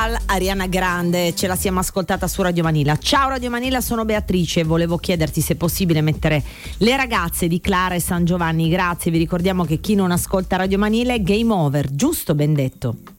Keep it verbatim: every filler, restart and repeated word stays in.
Girl, Ariana Grande, ce la siamo ascoltata su Radio Manila. Ciao Radio Manila, sono Beatrice, volevo chiederti se è possibile mettere le ragazze di Clara e San Giovanni. Grazie, vi ricordiamo che chi non ascolta Radio Manila è game over, giusto? Ben detto.